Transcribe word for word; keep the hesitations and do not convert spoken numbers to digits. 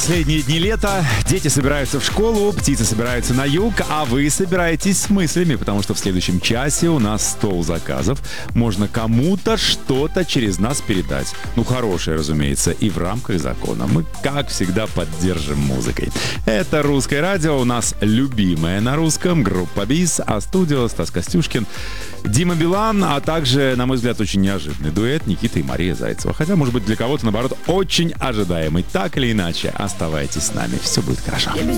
Последние дни лета, дети собираются в школу, птицы собираются на юг, а вы собираетесь с мыслями, потому что в следующем часе у нас стол заказов. Можно кому-то что-то через нас передать. Ну, хорошее, разумеется, и в рамках закона. Мы, как всегда, поддержим музыкой. Это «Русское радио», у нас любимая на русском группа БИС, а студио Стас Костюшкин, Дима Билан, а также, на мой взгляд, очень неожиданный дуэт Никита и Мария Зайцева. Хотя, может быть, для кого-то, наоборот, очень ожидаемый. Так или иначе, оставайтесь с нами. Все будет хорошо.